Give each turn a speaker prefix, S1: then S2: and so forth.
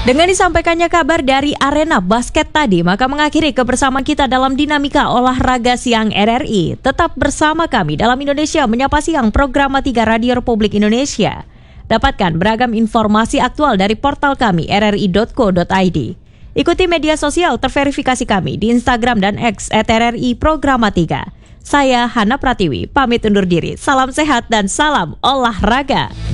S1: Dengan disampaikannya kabar dari arena basket tadi, maka mengakhiri kebersamaan kita dalam Dinamika Olahraga Siang RRI. Tetap bersama kami dalam Indonesia Menyapa Siang, program 3 Radio Republik Indonesia. Dapatkan beragam informasi aktual dari portal kami rri.co.id. Ikuti media sosial terverifikasi kami di Instagram dan X @RRI Programa 3. Saya Hana Pratiwi, pamit undur diri. Salam sehat dan salam olahraga.